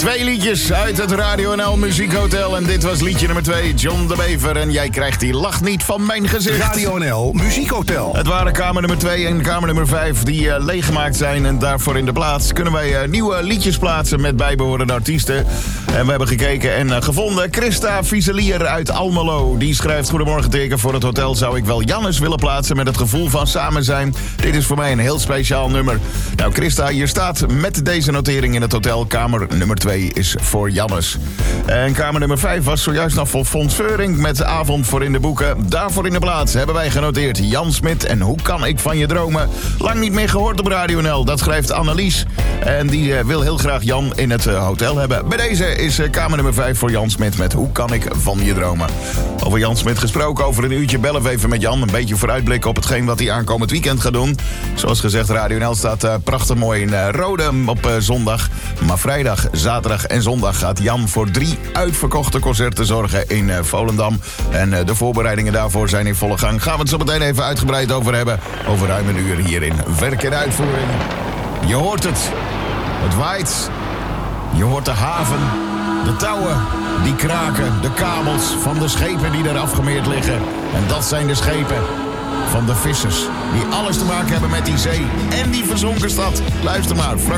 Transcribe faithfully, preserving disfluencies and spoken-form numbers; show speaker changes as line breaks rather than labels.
Twee liedjes uit het Radio N L Muziekhotel. En dit was liedje nummer twee, John de Bever. En jij krijgt die lach niet van mijn gezicht.
Radio N L Muziekhotel.
Het waren kamer nummer twee en kamer nummer vijf die uh, leeggemaakt zijn. En daarvoor in de plaats kunnen wij uh, nieuwe liedjes plaatsen met bijbehorende artiesten. En we hebben gekeken en uh, gevonden Christa Viezelier uit Almelo. Die schrijft: goedemorgen teken, voor het hotel zou ik wel Jannes willen plaatsen met het gevoel van samen zijn. Dit is voor mij een heel speciaal nummer. Nou Christa, hier staat met deze notering in het hotel. Kamer nummer twee is voor Jannes. En kamer nummer vijf was zojuist nog voor Fons Veuring met de avond voor in de boeken. Daarvoor in de plaats hebben wij genoteerd Jan Smit en Hoe kan ik van je dromen. Lang niet meer gehoord op Radio N L, dat schrijft Annelies. En die uh, wil heel graag Jan in het uh, hotel hebben. Bij deze is uh, kamer nummer vijf voor Jan Smit met Hoe kan ik van je dromen. Over Jan Smit gesproken, over een uurtje bellen we even met Jan. Een beetje vooruitblikken op hetgeen wat hij aankomend weekend gaat doen. Zoals gezegd, Radio N L staat uh, prachtig mooi in uh, Rode op uh, zondag. Maar vrijdag, zaterdag en zondag gaat Jan voor drie uitverkochte concerten zorgen in uh, Volendam. En uh, de voorbereidingen daarvoor zijn in volle gang. Gaan we het zo meteen even uitgebreid over hebben. Over ruim een uur hier in Werk en Uitvoering. Je hoort het. Het waait. Je hoort de haven. De touwen die kraken. De kabels van de schepen die er afgemeerd liggen. En dat zijn de schepen van de vissers. Die alles te maken hebben met die zee en die verzonken stad. Luister maar. Frank